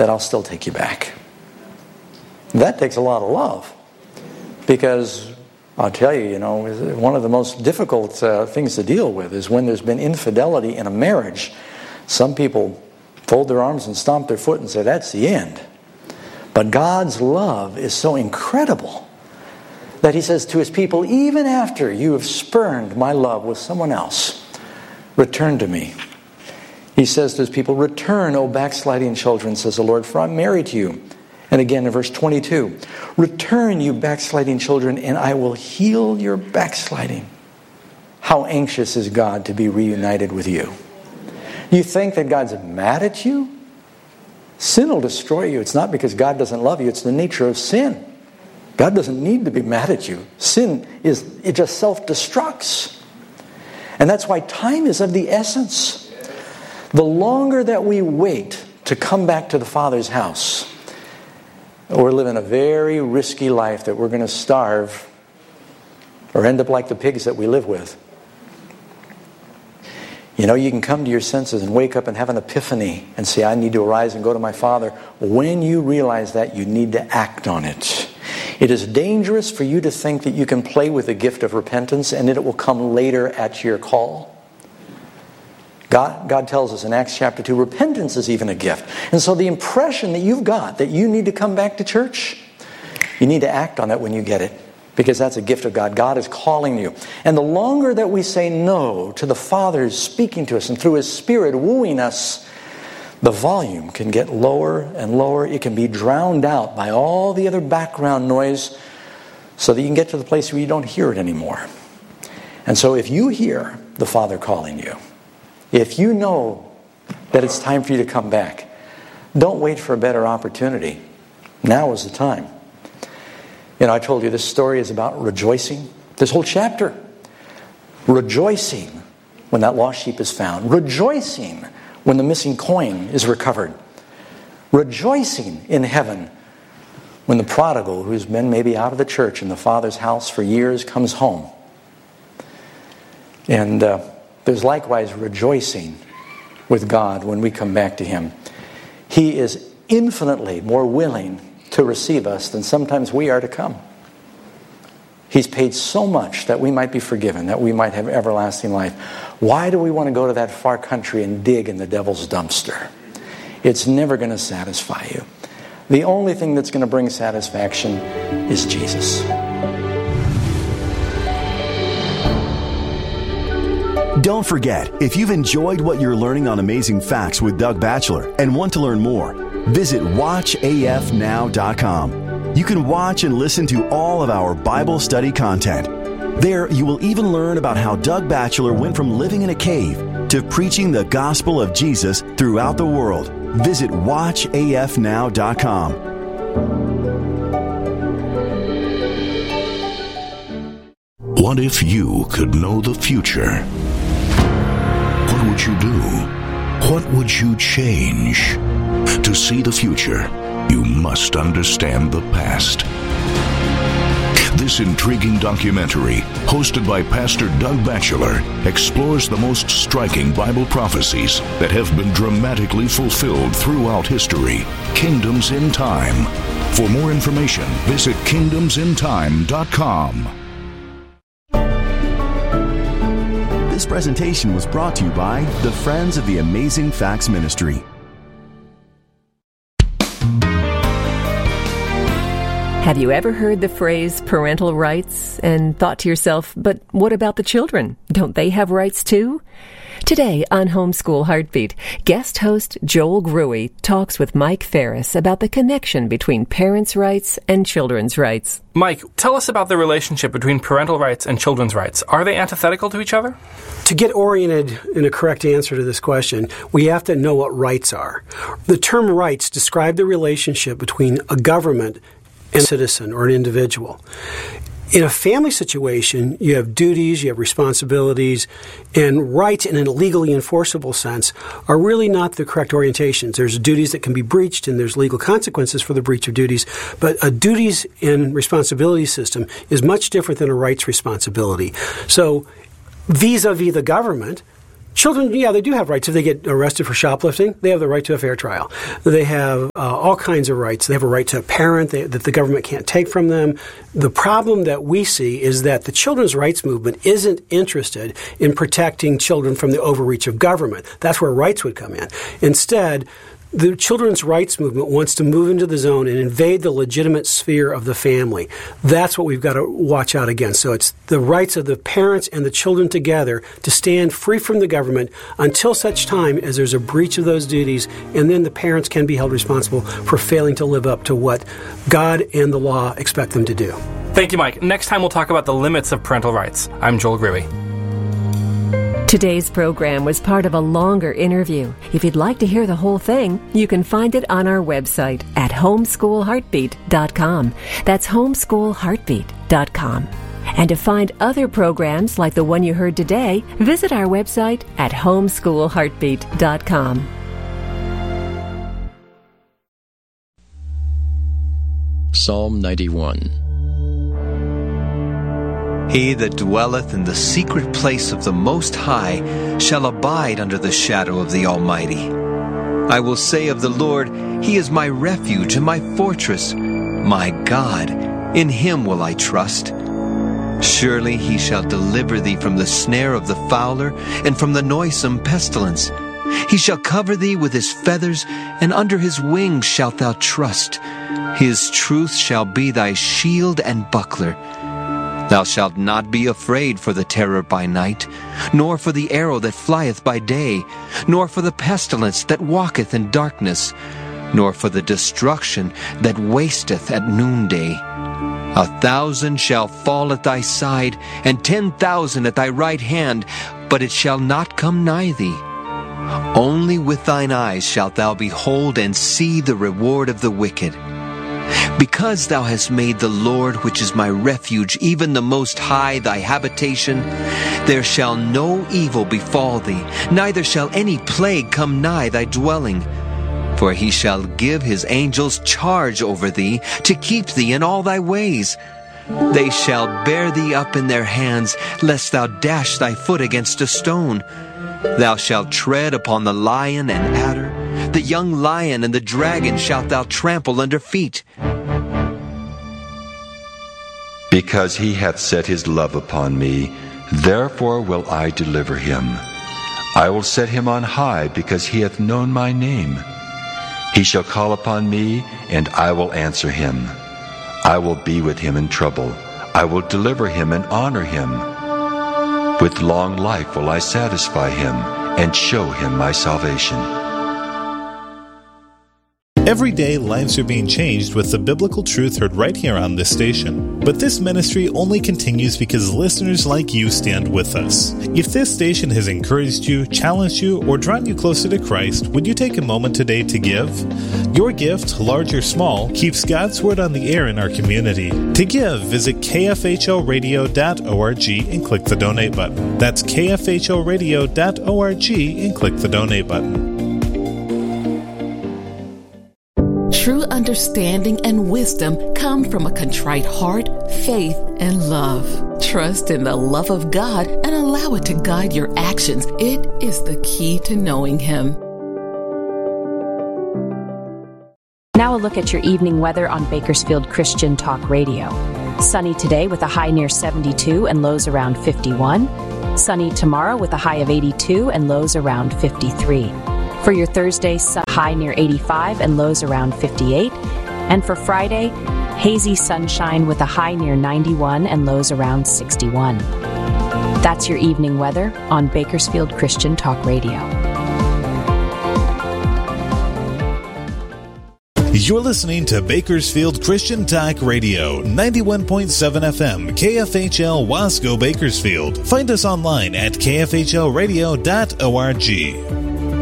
that I'll still take you back. That takes a lot of love. Because I'll tell you, one of the most difficult things to deal with is when there's been infidelity in a marriage. Some people fold their arms and stomp their foot and say, that's the end. But God's love is so incredible that He says to His people, even after you have spurned my love with someone else, return to me. He says to His people, return, O backsliding children, says the Lord, for I'm married to you. And again in verse 22, return, you backsliding children, and I will heal your backsliding. How anxious is God to be reunited with you? You think that God's mad at you? Sin will destroy you. It's not because God doesn't love you. It's the nature of sin. God doesn't need to be mad at you. Sin it just self-destructs. And that's why time is of the essence. The longer that we wait to come back to the Father's house, we're living a very risky life that we're going to starve or end up like the pigs that we live with. You can come to your senses and wake up and have an epiphany and say, I need to arise and go to my Father. When you realize that, you need to act on it. It is dangerous for you to think that you can play with the gift of repentance and that it will come later at your call. God tells us in Acts chapter 2, repentance is even a gift. And so the impression that you've got that you need to come back to church, you need to act on that when you get it. Because that's a gift of God. God is calling you. And the longer that we say no to the Father's speaking to us and through His Spirit wooing us, the volume can get lower and lower. It can be drowned out by all the other background noise so that you can get to the place where you don't hear it anymore. And so if you hear the Father calling you, if you know that it's time for you to come back, don't wait for a better opportunity. Now is the time. I told you this story is about rejoicing. This whole chapter. Rejoicing when that lost sheep is found. Rejoicing when the missing coin is recovered. Rejoicing in heaven when the prodigal, who's been maybe out of the church in the Father's house for years, comes home. And there's likewise rejoicing with God when we come back to Him. He is infinitely more willing to receive us than sometimes we are to come. He's paid so much that we might be forgiven, that we might have everlasting life. Why do we want to go to that far country and dig in the devil's dumpster? It's never going to satisfy you. The only thing that's going to bring satisfaction is Jesus. Don't forget, if you've enjoyed what you're learning on Amazing Facts with Doug Batchelor and want to learn more, visit watchafnow.com. You can watch and listen to all of our Bible study content. There, you will even learn about how Doug Batchelor went from living in a cave to preaching the gospel of Jesus throughout the world. Visit watchafnow.com. What if you could know the future? What would you do? What would you change? To see the future, you must understand the past. This intriguing documentary, hosted by Pastor Doug Batchelor, explores the most striking Bible prophecies that have been dramatically fulfilled throughout history. Kingdoms in Time. For more information, visit kingdomsintime.com. This presentation was brought to you by the Friends of the Amazing Facts Ministry. Have you ever heard the phrase parental rights and thought to yourself, but what about the children? Don't they have rights too? Today on Homeschool Heartbeat, guest host Joel Gruey talks with Mike Ferris about the connection between parents' rights and children's rights. Mike, tell us about the relationship between parental rights and children's rights. Are they antithetical to each other? To get oriented in a correct answer to this question, we have to know what rights are. The term rights describe the relationship between a government and a citizen or an individual. In a family situation, you have duties, you have responsibilities, and rights in a legally enforceable sense are really not the correct orientations. There's duties that can be breached, and there's legal consequences for the breach of duties, but a duties and responsibility system is much different than a rights responsibility. So, vis-a-vis the government, Children, yeah, they do have rights. If they get arrested for shoplifting, they have the right to a fair trial. They have all kinds of rights. They have a right to a parent that the government can't take from them. The problem that we see is that the children's rights movement isn't interested in protecting children from the overreach of government. That's where rights would come in. Instead, the children's rights movement wants to move into the zone and invade the legitimate sphere of the family. That's what we've got to watch out against. So it's the rights of the parents and the children together to stand free from the government until such time as there's a breach of those duties, and then the parents can be held responsible for failing to live up to what God and the law expect them to do. Thank you, Mike. Next time we'll talk about the limits of parental rights. I'm Joel Grewe. Today's program was part of a longer interview. If you'd like to hear the whole thing, you can find it on our website at homeschoolheartbeat.com. That's homeschoolheartbeat.com. And to find other programs like the one you heard today, visit our website at homeschoolheartbeat.com. Psalm 91. He that dwelleth in the secret place of the Most High shall abide under the shadow of the Almighty. I will say of the Lord, He is my refuge and my fortress, my God, in Him will I trust. Surely He shall deliver thee from the snare of the fowler and from the noisome pestilence. He shall cover thee with His feathers, and under His wings shalt thou trust. His truth shall be thy shield and buckler. Thou shalt not be afraid for the terror by night, nor for the arrow that flieth by day, nor for the pestilence that walketh in darkness, nor for the destruction that wasteth at noonday. 1,000 shall fall at thy side, and 10,000 at thy right hand, but it shall not come nigh thee. Only with thine eyes shalt thou behold and see the reward of the wicked. Because thou hast made the Lord, which is my refuge, even the Most High, thy habitation, there shall no evil befall thee, neither shall any plague come nigh thy dwelling. For He shall give His angels charge over thee, to keep thee in all thy ways. They shall bear thee up in their hands, lest thou dash thy foot against a stone. Thou shalt tread upon the lion and adder, the young lion and the dragon shalt thou trample under feet. Because He hath set His love upon me, therefore will I deliver him. I will set him on high, because he hath known my name. He shall call upon me, and I will answer him. I will be with him in trouble. I will deliver him and honor him. With long life will I satisfy him, and show him my salvation. Every day, lives are being changed with the biblical truth heard right here on this station. But this ministry only continues because listeners like you stand with us. If this station has encouraged you, challenged you, or drawn you closer to Christ, would you take a moment today to give? Your gift, large or small, keeps God's Word on the air in our community. To give, visit kfhlradio.org and click the donate button. That's kfhlradio.org and click the donate button. True understanding and wisdom come from a contrite heart, faith, and love. Trust in the love of God and allow it to guide your actions. It is the key to knowing Him. Now a look at your evening weather on Bakersfield Christian Talk Radio. Sunny today with a high near 72 and lows around 51. Sunny tomorrow with a high of 82 and lows around 53. For your Thursday, high near 85 and lows around 58. And for Friday, hazy sunshine with a high near 91 and lows around 61. That's your evening weather on Bakersfield Christian Talk Radio. You're listening to Bakersfield Christian Talk Radio, 91.7 FM, KFHL Wasco, Bakersfield. Find us online at kfhlradio.org.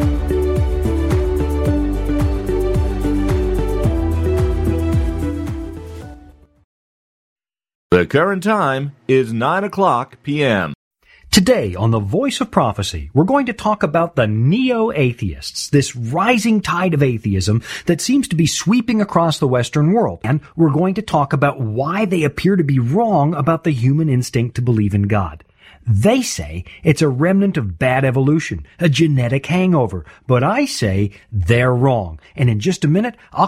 The current time is 9 o'clock p.m. Today on The Voice of Prophecy, we're going to talk about the neo-atheists, this rising tide of atheism that seems to be sweeping across the Western world. And we're going to talk about why they appear to be wrong about the human instinct to believe in God. They say it's a remnant of bad evolution, a genetic hangover. But I say they're wrong. And in just a minute, I'll